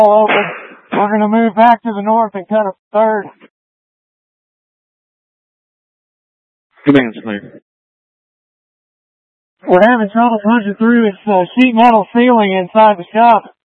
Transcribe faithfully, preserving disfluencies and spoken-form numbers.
all open. We're going to move back to the north and cut a third. Command's clear. We're having trouble punching through its uh, sheet metal ceiling inside the shop.